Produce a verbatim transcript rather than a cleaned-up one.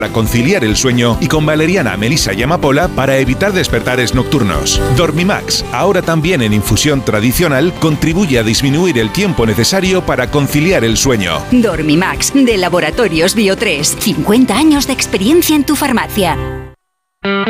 para conciliar el sueño y con valeriana, melisa y amapola para evitar despertares nocturnos. Dormimax, ahora también en infusión tradicional, contribuye a disminuir el tiempo necesario para conciliar el sueño. Dormimax, de Laboratorios Bio tres. cincuenta años de experiencia en tu farmacia.